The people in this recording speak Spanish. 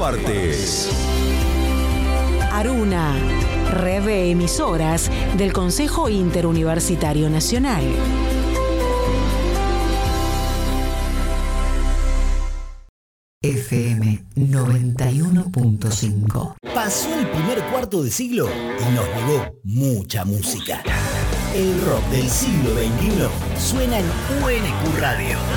partes. Aruna, red de emisoras del Consejo Interuniversitario Nacional. FM 91.5. Pasó el primer cuarto de siglo y nos llegó mucha música. El rock del siglo XXI suena en UNQ Radio.